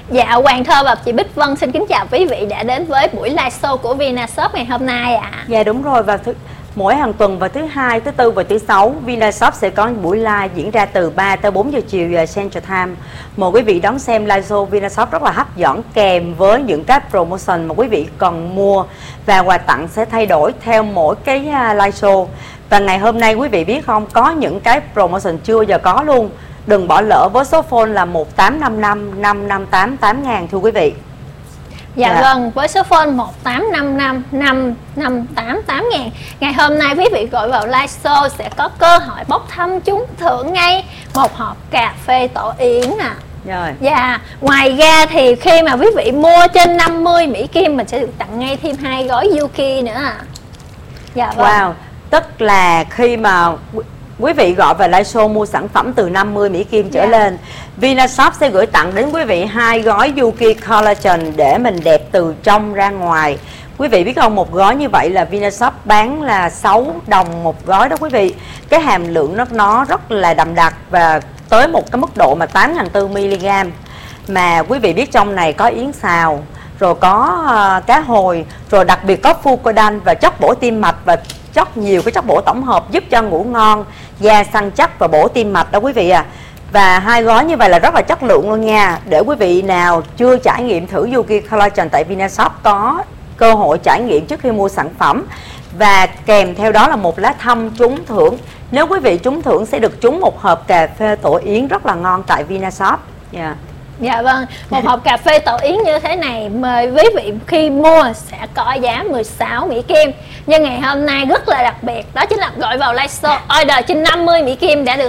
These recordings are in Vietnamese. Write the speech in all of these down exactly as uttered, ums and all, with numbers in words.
Dạ, Hoàng Thơ và chị Bích Vân xin kính chào quý vị đã đến với buổi live show của Vinashop ngày hôm nay ạ. À. Dạ đúng rồi, và thứ, mỗi hàng tuần vào thứ hai, thứ tư và thứ sáu, Vinashop sẽ có buổi live diễn ra từ ba tới bốn giờ chiều giờ Central Time. Mời quý vị đón xem live show Vinashop rất là hấp dẫn, kèm với những cái promotion mà quý vị cần mua, và quà tặng sẽ thay đổi theo mỗi cái live show. Và ngày hôm nay quý vị biết không, có những cái promotion chưa giờ có luôn. Đừng bỏ lỡ với số phone là một tám năm năm năm năm tám tám ngàn thưa quý vị. Dạ, dạ vâng, với số phone một tám năm năm năm năm tám tám ngàn. Ngày hôm nay quý vị gọi vào live show sẽ có cơ hội bốc thăm trúng thưởng ngay một hộp cà phê Tổ Yến à. Rồi. Dạ, ngoài ra thì khi mà quý vị mua trên năm mươi Mỹ Kim mình sẽ được tặng ngay thêm hai gói Yuki nữa à. Dạ vâng. Wow, tức là khi mà quý vị gọi về live show mua sản phẩm từ năm mươi Mỹ Kim trở yeah. lên, Vinashop sẽ gửi tặng đến quý vị hai gói Yuki Collagen để mình đẹp từ trong ra ngoài. Quý vị biết không, một gói như vậy là Vinashop bán là sáu đồng một gói đó quý vị. Cái hàm lượng nó nó rất là đậm đặc và tới một cái mức độ mà tám nghìn bốn trăm mi li gam. Mà quý vị biết trong này có yến xào, rồi có uh, cá hồi, rồi đặc biệt có Fucodan và chất bổ tim mạch và rất nhiều cái chất bổ tổng hợp giúp cho ngủ ngon, da săn chắc và bổ tim mạch đó quý vị à. Và hai gói như vậy là rất là chất lượng luôn nha. Để quý vị nào chưa trải nghiệm thử Yuki Collagen tại Vinashop có cơ hội trải nghiệm trước khi mua sản phẩm. Và kèm theo đó là một lá thăm trúng thưởng. Nếu quý vị trúng thưởng sẽ được trúng một hộp cà phê Tổ Yến rất là ngon tại Vinashop. Yeah. Dạ vâng, một hộp cà phê Tổ Yến như thế này mời quý vị khi mua sẽ có giá mười sáu Mỹ Kim. Nhưng ngày hôm nay rất là đặc biệt, đó chính là gọi vào live show order trên năm mươi Mỹ Kim đã được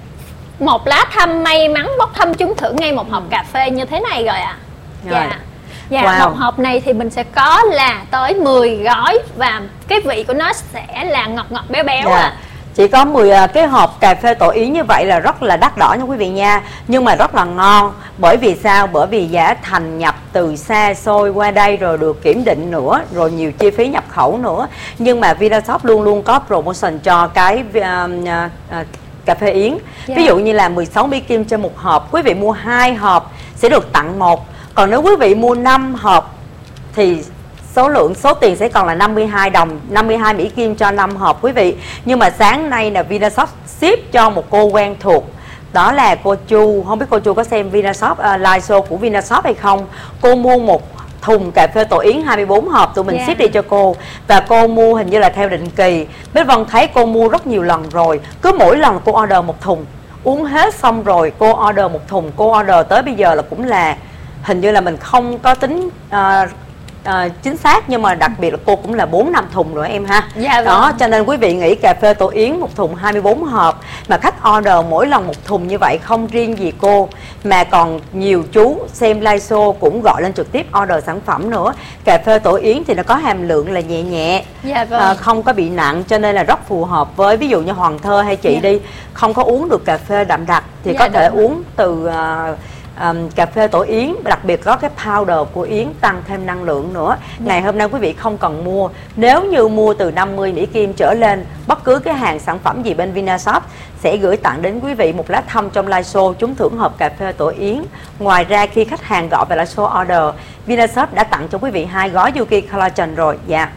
một lá thăm may mắn bốc thăm trúng thưởng ngay một hộp cà phê như thế này rồi ạ. À. Dạ. Dạ, wow. Một hộp này thì mình sẽ có là tới mười gói và cái vị của nó sẽ là ngọt ngọt béo béo dạ. à. Chỉ có mười cái hộp cà phê Tổ Yến như vậy là rất là đắt đỏ nha quý vị nha. Nhưng mà rất là ngon. Bởi vì sao? Bởi vì giá thành nhập từ xa xôi qua đây rồi được kiểm định nữa, rồi nhiều chi phí nhập khẩu nữa. Nhưng mà Vinashop luôn luôn có promotion cho cái uh, uh, cà phê Yến. Yeah. Ví dụ như là mười sáu Mỹ Kim trên một hộp, quý vị mua hai hộp sẽ được tặng một. Còn nếu quý vị mua năm hộp thì số lượng số tiền sẽ còn là năm mươi hai đồng, năm mươi hai Mỹ Kim cho năm hộp quý vị. Nhưng mà sáng nay là Vinashop ship cho một cô quen thuộc, đó là cô Chu. Không biết cô Chu có xem Vinashop uh, live show của Vinashop hay không. Cô mua một thùng cà phê Tổ Yến hai mươi bốn hộp, tụi mình yeah. ship đi cho cô. Và cô mua hình như là theo định kỳ. Bích Vân thấy cô mua rất nhiều lần rồi. Cứ mỗi lần cô order một thùng, uống hết xong rồi cô order một thùng. Cô order tới bây giờ là cũng là hình như là mình không có tính uh, À, chính xác, nhưng mà đặc biệt là cô cũng là bốn năm thùng rồi em ha. Dạ vâng. Đó, cho nên quý vị nghĩ cà phê Tổ Yến một thùng hai mươi bốn hộp mà khách order mỗi lần một thùng như vậy, không riêng gì cô mà còn nhiều chú xem live show cũng gọi lên trực tiếp order sản phẩm nữa. Cà phê Tổ Yến thì nó có hàm lượng là nhẹ nhẹ, dạ vâng. à, không có bị nặng, cho nên là rất phù hợp với ví dụ như Hoàng Thơ hay chị dạ. đi không có uống được cà phê đậm đặc thì dạ, có thể đúng. uống từ uh, Um, cà phê Tổ Yến, đặc biệt có cái powder của Yến tăng thêm năng lượng nữa. Yeah. Ngày hôm nay quý vị không cần mua. Nếu như mua từ năm mươi Mỹ Kim trở lên, bất cứ cái hàng sản phẩm gì bên Vinashop sẽ gửi tặng đến quý vị một lá thăm trong live show trúng thưởng hộp cà phê Tổ Yến. Ngoài ra khi khách hàng gọi về live show order, Vinashop đã tặng cho quý vị hai gói Yuki Collagen rồi. Dạ yeah.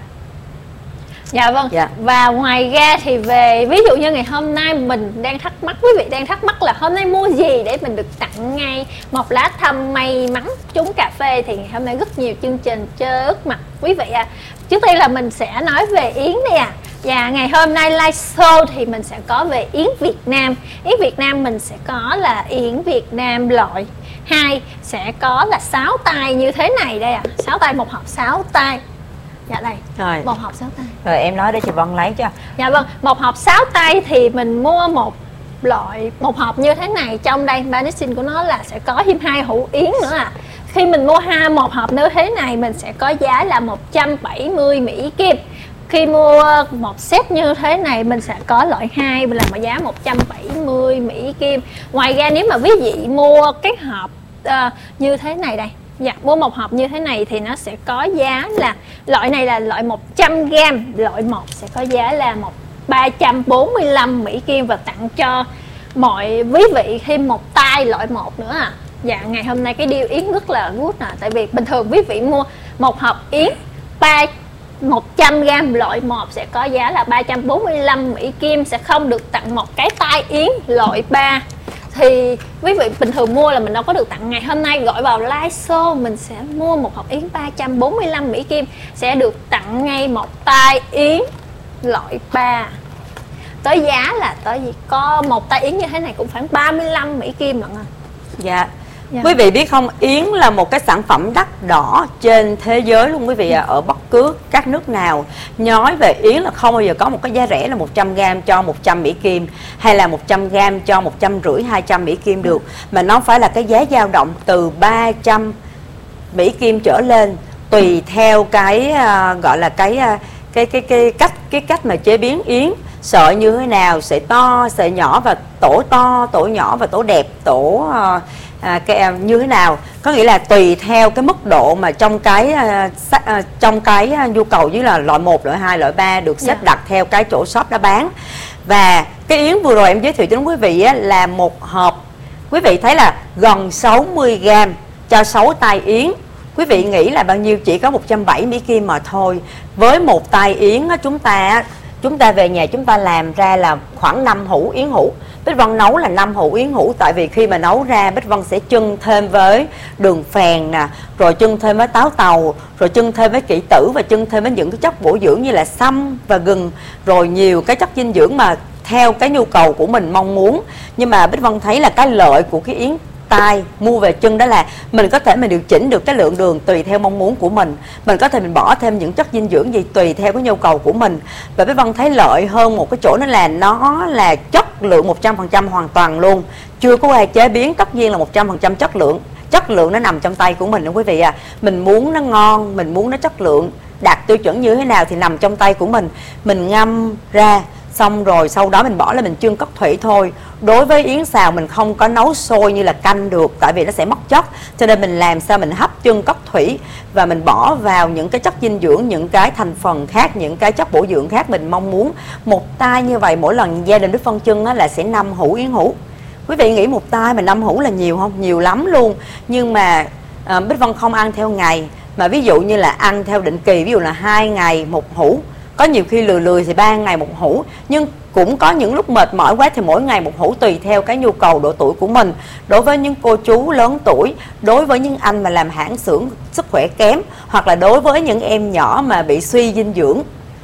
Dạ vâng. Dạ. Và ngoài ra thì về ví dụ như ngày hôm nay mình đang thắc mắc, quý vị đang thắc mắc là hôm nay mua gì để mình được tặng ngay một lá thăm may mắn trúng cà phê, thì ngày hôm nay rất nhiều chương trình trước mặt quý vị à. Trước tiên là mình sẽ nói về Yến đây à. Và ngày hôm nay live show thì mình sẽ có về Yến Việt Nam. Yến Việt Nam mình sẽ có là Yến Việt Nam loại hai, sẽ có là sáu tay như thế này đây à. sáu tay, một hộp sáu tay. Dạ đây, rồi. Một hộp sáu tay. Rồi em nói để chị Vân lấy cho. Dạ vâng, một hộp sáu tay thì mình mua một loại, một hộp như thế này. Trong đây Banishing của nó là sẽ có thêm hai hũ Yến nữa à. Khi mình mua hai một hộp như thế này mình sẽ có giá là một trăm bảy mươi Mỹ Kim. Khi mua một set như thế này mình sẽ có loại hai là một giá một trăm bảy mươi Mỹ Kim. Ngoài ra nếu mà quý vị mua cái hộp uh, như thế này đây, dạ, mua một hộp như thế này thì nó sẽ có giá là loại này là loại một trăm gam, loại một sẽ có giá là một ba trăm bốn mươi lăm Mỹ Kim và tặng cho mọi quý vị thêm một tay loại một nữa à. Dạ, ngày hôm nay cái deal yến rất là good nè. Tại vì bình thường quý vị mua một hộp yến ba một trăm gram loại một sẽ có giá là ba trăm bốn mươi lăm Mỹ Kim, sẽ không được tặng một cái tai yến loại ba. Thì quý vị bình thường mua là mình đâu có được tặng. Ngày hôm nay gọi vào live show mình sẽ mua một hộp yến ba trăm bốn mươi lăm Mỹ Kim, sẽ được tặng ngay một tai yến loại ba. Tới giá là tới gì có một tai yến như thế này cũng khoảng ba mươi lăm Mỹ Kim mọi người. Dạ. Dạ. Quý vị biết không, yến là một cái sản phẩm đắt đỏ trên thế giới luôn quý vị ạ. À. Ở bất cứ các nước nào nói về yến là không bao giờ có một cái giá rẻ là một trăm gram cho một trăm Mỹ Kim, hay là một trăm gram cho một trăm rưỡi, hai trăm Mỹ Kim được. Mà nó phải là cái giá dao động từ ba trăm Mỹ Kim trở lên, tùy theo cái uh, gọi là cái, uh, cái cái cái cách cái cách mà chế biến yến. Sợi như thế nào, sợi to, sợi nhỏ, và tổ to, tổ nhỏ và tổ đẹp, tổ uh, À, cái, như thế nào, có nghĩa là tùy theo cái mức độ mà trong cái uh, uh, trong cái uh, nhu cầu, như là loại một, loại hai, loại ba được xếp yeah. đặt theo cái chỗ shop đã bán. Và cái yến vừa rồi em giới thiệu cho quý vị á, là một hộp, quý vị thấy là gần sáu mươi gram cho sáu tai yến. Quý vị nghĩ là bao nhiêu? Chỉ có một trăm bảy mươi Mỹ Kim mà thôi. Với một tai yến á, chúng ta chúng ta về nhà chúng ta làm ra là khoảng năm hũ yến hũ. Bích Vân nấu là năm hũ yến hũ, tại vì khi mà nấu ra Bích Vân sẽ chưng thêm với đường phèn nè, rồi chưng thêm với táo tàu, rồi chưng thêm với kỷ tử, và chưng thêm với những cái chất bổ dưỡng như là sâm và gừng, rồi nhiều cái chất dinh dưỡng mà theo cái nhu cầu của mình mong muốn. Nhưng mà Bích Vân thấy là cái lợi của cái yến tai mua về chân đó là mình có thể mình điều chỉnh được cái lượng đường tùy theo mong muốn của mình. Mình có thể mình bỏ thêm những chất dinh dưỡng gì tùy theo cái nhu cầu của mình. Và Bích Vân thấy lợi hơn một cái chỗ đó là nó là chất lượng một trăm phần trăm hoàn toàn luôn. Chưa có ai chế biến, tất nhiên là một trăm phần trăm chất lượng. Chất lượng nó nằm trong tay của mình đó quý vị à. Mình muốn nó ngon, mình muốn nó chất lượng đạt tiêu chuẩn như thế nào thì nằm trong tay của mình. Mình ngâm ra xong rồi sau đó mình bỏ lên mình chưng cất thủy thôi. Đối với yến xào mình không có nấu sôi như là canh được, tại vì nó sẽ mất chất. Cho nên mình làm sao mình hấp chưng cất thủy, và mình bỏ vào những cái chất dinh dưỡng, những cái thành phần khác, những cái chất bổ dưỡng khác mình mong muốn. Một tai như vậy mỗi lần gia đình Đức Phân chưng là sẽ năm hũ yến hũ. Quý vị nghĩ một tai mà năm hũ là nhiều không? Nhiều lắm luôn. Nhưng mà à, Bích Vân không ăn theo ngày, mà ví dụ như là ăn theo định kỳ, ví dụ là hai ngày một hũ. Có nhiều khi lười lười thì ba ngày một hũ, nhưng cũng có những lúc mệt mỏi quá thì mỗi ngày một hũ, tùy theo cái nhu cầu độ tuổi của mình. Đối với những cô chú lớn tuổi, đối với những anh mà làm hãng xưởng sức khỏe kém, hoặc là đối với những em nhỏ mà bị suy dinh dưỡng,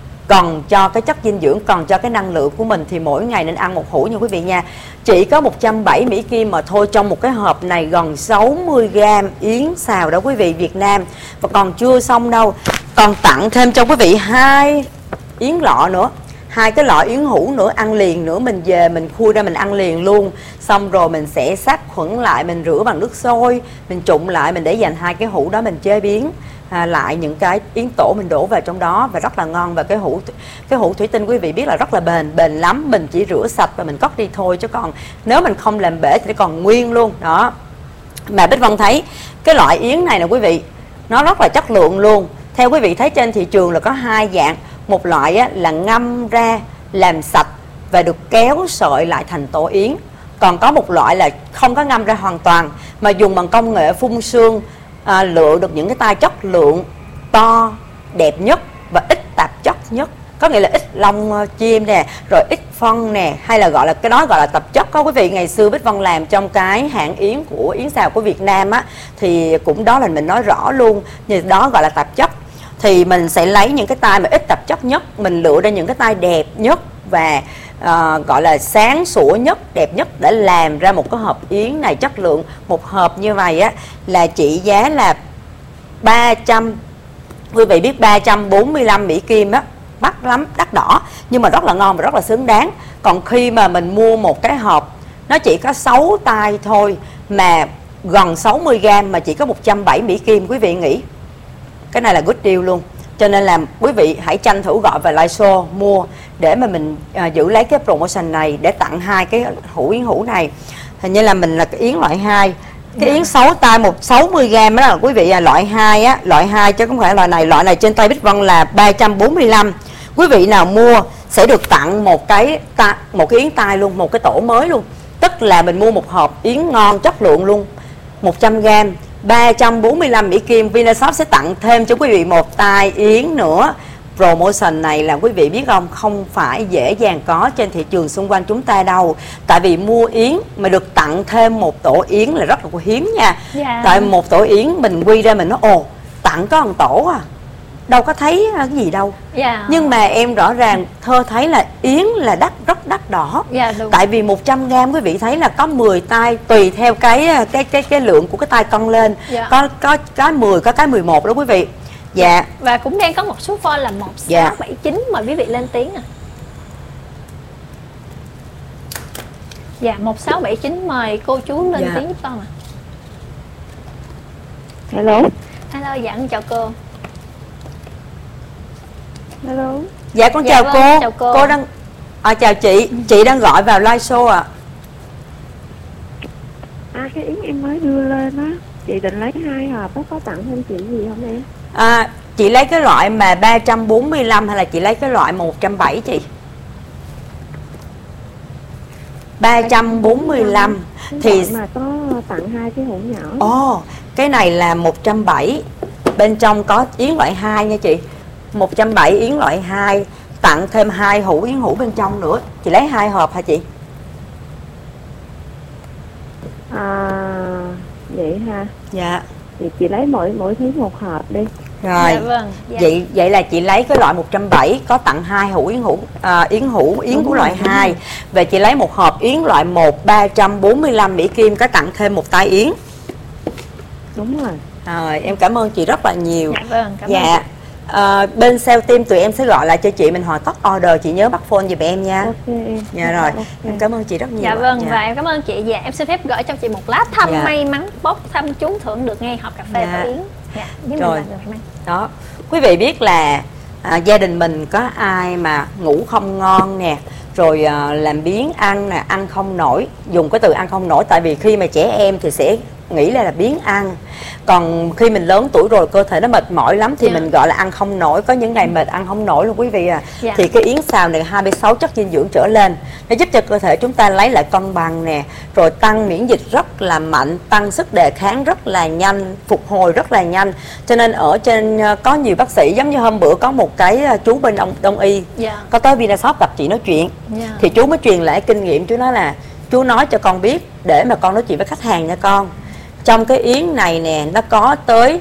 cần cho cái chất dinh dưỡng, cần cho cái năng lượng của mình, thì mỗi ngày nên ăn một hũ nha quý vị nha. Chỉ có một trăm bảy mươi Mỹ Kim mà thôi, trong một cái hộp này gần sáu mươi gram yến xào đó quý vị, Việt Nam. Và còn chưa xong đâu, còn tặng thêm cho quý vị hai yến lọ nữa, hai cái lọ yến hũ nữa, ăn liền nữa. Mình về mình khui ra mình ăn liền luôn. Xong rồi mình sẽ sát khuẩn lại, mình rửa bằng nước sôi, mình trụng lại, mình để dành hai cái hũ đó mình chế biến à, lại những cái yến tổ mình đổ vào trong đó, và rất là ngon. Và cái hũ cái hũ thủy tinh quý vị biết là rất là bền, bền lắm. Mình chỉ rửa sạch và mình cất đi thôi, chứ còn nếu mình không làm bể thì nó còn nguyên luôn đó. Mà Bích Vân thấy cái loại yến này nè quý vị, nó rất là chất lượng luôn. Theo quý vị thấy trên thị trường là có hai dạng. Một loại á, là ngâm ra làm sạch và được kéo sợi lại thành tổ yến. Còn có một loại là không có ngâm ra hoàn toàn, mà dùng bằng công nghệ phun sương, à, lựa được những cái tai chất lượng to, đẹp nhất và ít tạp chất nhất. Có nghĩa là ít lông chim nè, rồi ít phân nè, hay là gọi là cái đó gọi là tạp chất. Có quý vị, ngày xưa Bích Vân làm trong cái hãng yến của yến xào của Việt Nam á, thì cũng đó là mình nói rõ luôn, như đó gọi là tạp chất. Thì mình sẽ lấy những cái tai mà ít tạp chất nhất, mình lựa ra những cái tai đẹp nhất và uh, gọi là sáng sủa nhất, đẹp nhất để làm ra một cái hộp yến này chất lượng. Một hộp như vậy á là trị giá là ba trăm, quý vị biết ba trăm bốn mươi lăm Mỹ Kim á, mắc lắm, đắt đỏ, nhưng mà rất là ngon và rất là xứng đáng. Còn khi mà mình mua một cái hộp nó chỉ có sáu tai thôi mà gần sáu mươi gram mà chỉ có một trăm bảy mươi Mỹ Kim, quý vị nghĩ cái này là good deal luôn. Cho nên là quý vị hãy tranh thủ gọi vào live show mua để mà mình à, giữ lấy cái promotion này để tặng hai cái hũ yến hũ này. Hình như là mình là cái yến loại hai. Cái yến sáu tai một sáu mươi gram đó là quý vị, à, loại hai á, loại hai chứ không phải loại này. Loại này trên tay Bích Vân là ba trăm bốn mươi lăm. Quý vị nào mua sẽ được tặng một cái ta, một cái yến tai luôn, một cái tổ mới luôn. Tức là mình mua một hộp yến ngon chất lượng luôn. một trăm gam ba trăm bốn mươi lăm Mỹ Kim, Vinashop sẽ tặng thêm cho quý vị một tai yến nữa. Promotion này là quý vị biết không, không phải dễ dàng có trên thị trường xung quanh chúng ta đâu. Tại vì mua yến mà được tặng thêm một tổ yến là rất là hiếm nha. Dạ. Tại một tổ yến mình quy ra mình nói ồ, tặng có một tổ à, đâu có thấy cái gì đâu. Dạ. Nhưng mà em rõ ràng Thơ thấy là yến là đắt, rất đắt đỏ. Dạ, đúng. Tại vì một trăm gam quý vị thấy là có mười tai, tùy theo cái cái cái cái lượng của cái tai cân lên. Dạ. Có có cái mười, có cái mười một đó quý vị. Dạ. Và cũng đang có một số phone là một sáu bảy chín, mời quý vị lên tiếng à. Dạ, một sáu bảy chín, mời cô chú lên Dạ. tiếng giúp con ạ. À. Hello. Hello, dạ chào cô. Hello. Dạ con Dạ chào, vâng, cô. chào cô. Cô đang à, chào chị, chị đang gọi vào live show ạ. À. À, cái yến em mới đưa lên á, chị định lấy hai hộp, có tặng thêm chị gì không em? À, chị lấy cái loại mà ba trăm bốn mươi lăm hay là chị lấy cái loại một trăm bảy chị? ba trăm bốn mươi lăm thì mà có tặng hai cái hũ nhỏ. ồ, oh, cái này là một trăm bảy, bên trong có yến loại hai nha chị. một trăm bảy yến loại hai, tặng thêm hai hũ yến hũ bên trong nữa. Chị lấy hai hộp hả chị? À, vậy ha. Dạ. Thì chị lấy mỗi mỗi thứ một hộp đi. Rồi. Dạ vâng. Dạ. Vậy vậy là chị lấy cái loại một trăm bảy có tặng hai hũ yến hũ à, yến hũ yến Đúng của rồi, loại đúng hai. Và chị lấy một hộp yến loại một ba trăm bốn mươi lăm Mỹ Kim có tặng thêm một tai yến. Đúng rồi. Rồi, em cảm ơn chị rất là nhiều. Dạ vâng, cảm Dạ. ơn. À, bên sale team tụi em sẽ gọi lại cho chị, mình hoàn tất order, chị nhớ bắt phone giùm em nha. Ok em. Dạ rồi, Ok. em cảm ơn chị rất nhiều. Dạ ạ. vâng, Dạ. và em cảm ơn chị. Dạ, em xin phép gửi cho chị một lá thăm Dạ. may mắn, bốc thăm trúng thưởng được ngay hộp cà phê Dạ. Tổ Yến. Dạ, với mình Rồi. là người may mắn. Đó, quý vị biết là à, gia đình mình có ai mà ngủ không ngon nè, rồi à, làm biếng ăn nè, ăn không nổi. Dùng cái từ ăn không nổi tại vì khi mà trẻ em thì sẽ nghĩ là là biếng ăn, còn khi mình lớn tuổi rồi cơ thể nó mệt mỏi lắm thì Dạ. mình gọi là ăn không nổi. Có những ngày mệt ăn không nổi luôn quý vị à. Dạ. Thì cái yến xào này hai mươi sáu chất dinh dưỡng trở lên, nó giúp cho cơ thể chúng ta lấy lại cân bằng nè, rồi tăng miễn dịch rất là mạnh, tăng sức đề kháng rất là nhanh, phục hồi rất là nhanh. Cho nên ở trên ờ, có nhiều bác sĩ, giống như hôm bữa có một cái ờ, chú bên đông, đông y Dạ. có tới Vinashop gặp chị nói chuyện. Dạ. Thì chú mới truyền lại kinh nghiệm, chú nói là chú nói cho con biết để mà con nói chuyện với khách hàng nha con. Trong cái yến này nè, nó có tới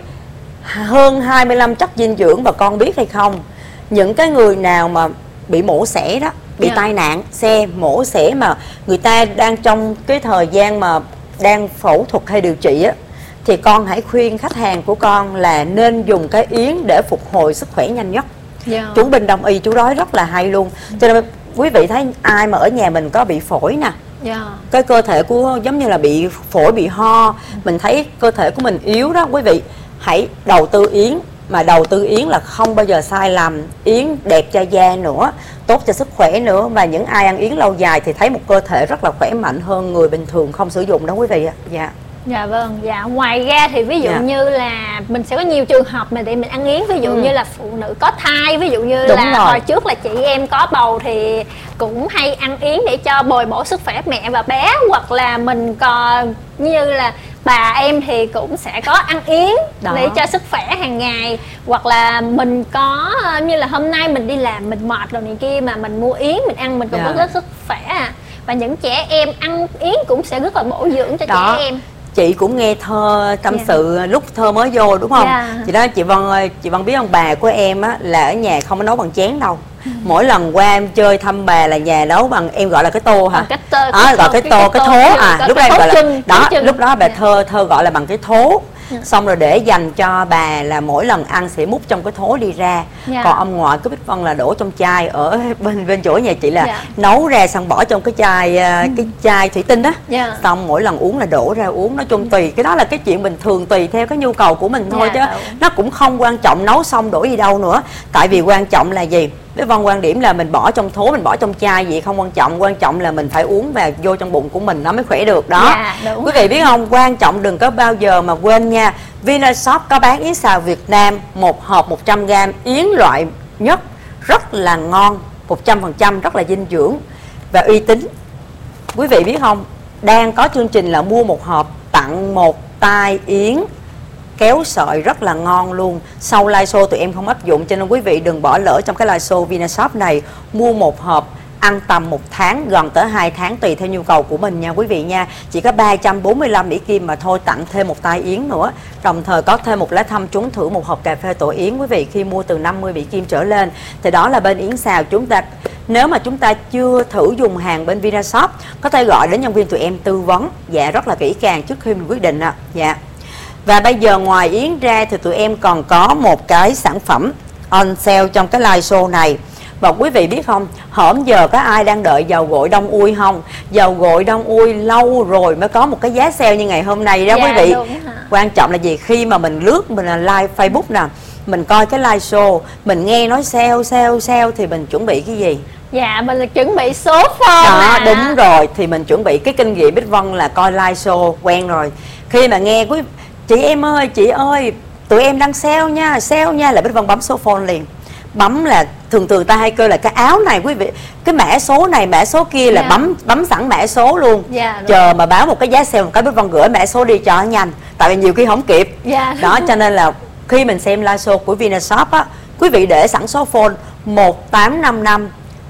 hơn hai mươi lăm chất dinh dưỡng, và con biết hay không, những cái người nào mà bị mổ xẻ đó, bị Dạ. tai nạn xe mổ xẻ mà người ta đang trong cái thời gian mà đang phẫu thuật hay điều trị á, thì con hãy khuyên khách hàng của con là nên dùng cái yến để phục hồi sức khỏe nhanh nhất. Dạ. Chú bên đông y chú nói rất là hay luôn. Cho nên quý vị thấy ai mà ở nhà mình có bị phổi nè, Dạ. cái cơ thể của giống như là bị phổi, bị ho, mình thấy cơ thể của mình yếu đó, quý vị hãy đầu tư yến. Mà đầu tư yến là không bao giờ sai lầm. Yến đẹp cho da nữa, tốt cho sức khỏe nữa. Và những ai ăn yến lâu dài thì thấy một cơ thể rất là khỏe mạnh hơn người bình thường không sử dụng đó quý vị ạ. Dạ. Dạ vâng, dạ ngoài ra thì ví dụ Dạ. như là mình sẽ có nhiều trường hợp mà để mình ăn yến, ví dụ Ừ. như là phụ nữ có thai, ví dụ như Đúng là rồi. hồi trước là chị em có bầu thì cũng hay ăn yến để cho bồi bổ sức khỏe mẹ và bé, hoặc là mình còn như là bà em thì cũng sẽ có ăn yến Đó. để cho sức khỏe hàng ngày, hoặc là mình có như là hôm nay mình đi làm mình mệt rồi này kia mà mình mua yến mình ăn mình cũng Dạ. rất rất sức khỏe à. Và những trẻ em ăn yến cũng sẽ rất là bổ dưỡng cho Đó. trẻ em. Chị cũng nghe Thơ tâm Dạ. sự lúc Thơ mới vô đúng không? Dạ. Chị nói chị Vân ơi, chị Vân biết ông bà của em á là ở nhà không có nấu bằng chén đâu. Mỗi lần qua em chơi thăm bà là nhà nấu bằng, em gọi là cái tô hả? Bằng cái tô- À, cái gọi tô- cái cái- tô, cái cái tô thố chân, à, cái lúc đó em thố gọi là chân, đó, thố chân. lúc đó bà Dạ. Thơ Thơ gọi là bằng cái thố. Dạ. Xong rồi để dành cho bà là mỗi lần ăn sẽ múc trong cái thố đi ra. Dạ. Còn ông ngoại cứ biết Vân là đổ trong chai ở bên bên chỗ nhà chị là Dạ. nấu ra xong bỏ trong cái chai à, cái chai thủy tinh đó. Dạ. Xong mỗi lần uống là đổ ra uống. Nói chung tùy, cái đó là cái chuyện bình thường, tùy theo cái nhu cầu của mình thôi. Dạ, Chứ đúng. nó cũng không quan trọng nấu xong đổ đi đâu nữa. Tại vì quan trọng là gì? Với Vân quan điểm là mình bỏ trong thố, mình bỏ trong chai gì không quan trọng. Quan trọng là mình phải uống và vô trong bụng của mình nó mới khỏe được đó. Dạ, đúng. Quý vị biết không, quan trọng đừng có bao giờ mà quên nha, Vinashop có bán yến xào Việt Nam, một hộp một trăm gam, yến loại nhất, rất là ngon, một trăm phần trăm, rất là dinh dưỡng và uy tín. Quý vị biết không, đang có chương trình là mua một hộp tặng một tai yến kéo sợi rất là ngon luôn. Sau live show tụi em không áp dụng, cho nên quý vị đừng bỏ lỡ trong cái live show Vinashop này. Mua một hộp ăn tầm một tháng, gần tới hai tháng tùy theo nhu cầu của mình nha quý vị nha. Chỉ có ba trăm bốn mươi lăm Mỹ Kim mà thôi, tặng thêm một tai yến nữa. Đồng thời có thêm một lá thăm trúng thưởng một hộp cà phê tổ yến quý vị, khi mua từ năm mươi Mỹ Kim trở lên. Thì đó là bên Yến Xào. Chúng ta nếu mà chúng ta chưa thử dùng hàng bên Vinashop, có thể gọi đến nhân viên tụi em tư vấn dạ rất là kỹ càng trước khi mình quyết định ạ. Dạ. Và bây giờ ngoài Yến ra thì tụi em còn có một cái sản phẩm on sale trong cái live show này. Và quý vị biết không, hổm giờ có ai đang đợi dầu gội đông ui không? Dầu gội đông ui lâu rồi mới có một cái giá sale như ngày hôm nay đó dạ, quý vị. hả? Quan trọng là gì? Khi mà mình lướt, mình là live Facebook nè, mình coi cái live show, mình nghe nói sale sale sale thì mình chuẩn bị cái gì? Dạ, mình là chuẩn bị số phone. Đó, à. đúng rồi, thì mình chuẩn bị cái kinh nghiệm Bích Vân là coi live show quen rồi. Khi mà nghe quý chị em ơi, chị ơi, tụi em đang sale nha, sale nha, là Bích Vân bấm số phone liền. Bấm là thường thường ta hay kêu là cái áo này quý vị, cái mã số này mã số kia là Dạ. bấm bấm sẵn mã số luôn. Dạ, đúng. Chờ mà báo một cái giá sale một cái Bích Vân gửi mã số đi cho nhanh, tại vì nhiều khi không kịp. Dạ, Đó cho nên là khi mình xem live show của Vinashop á, quý vị để sẵn số phone một tám năm năm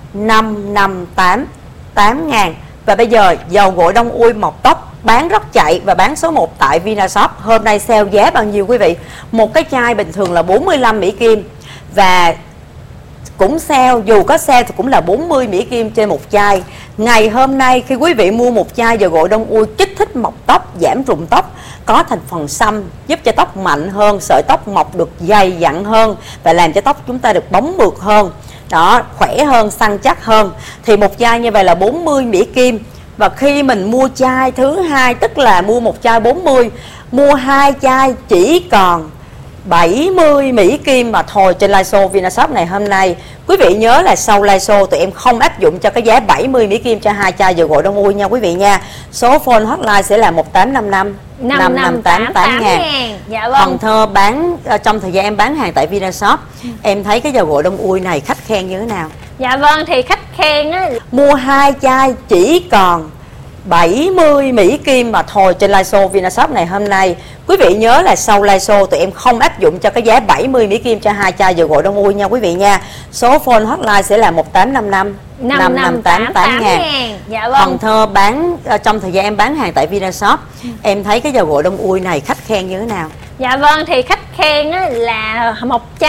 năm năm tám tám ngàn. Và bây giờ dầu gội đông ui mọc tóc bán rất chạy và bán số một tại Vinashop. Hôm nay sale giá bao nhiêu quý vị? Một cái chai bình thường là bốn mươi lăm Mỹ Kim, và cũng sale, dù có sale thì cũng là bốn mươi Mỹ Kim trên một chai. Ngày hôm nay khi quý vị mua một chai dầu gội đông ui kích thích mọc tóc, giảm rụng tóc, có thành phần xăm giúp cho tóc mạnh hơn, sợi tóc mọc được dày dặn hơn và làm cho tóc chúng ta được bóng mượt hơn, đó, khỏe hơn, săn chắc hơn. Thì một chai như vậy là bốn mươi Mỹ Kim. Và khi mình mua chai thứ hai, tức là mua một chai bốn mươi, mua hai chai chỉ còn bảy mươi Mỹ Kim mà thôi trên live show Vinashop này hôm nay. Quý vị nhớ là sau live show tụi em không áp dụng cho cái giá bảy mươi Mỹ Kim cho hai chai dầu gội đông ui nha quý vị nha. Số phone hotline sẽ là một tám năm năm năm năm tám tám ngàn. Dạ vâng. Hồng Thơ bán trong thời gian em bán hàng tại Vinashop, em thấy cái dầu gội đông ui này khách khen như thế nào? Dạ vâng, thì khách khen á, Mua hai chai chỉ còn bảy mươi Mỹ Kim mà thôi trên live show Vinashop này hôm nay. Quý vị nhớ là sau live show tụi em không áp dụng cho cái giá bảy mươi Mỹ Kim cho hai chai dầu gội đông ui nha quý vị nha. Số phone hotline sẽ là một tám năm năm năm năm tám tám ngàn. Dạ Hồng vâng. Thơ bán trong thời gian em bán hàng tại Vinashop, em thấy cái dầu gội đông ui này khách khen như thế nào? Dạ vâng, thì khách khen á, là một chai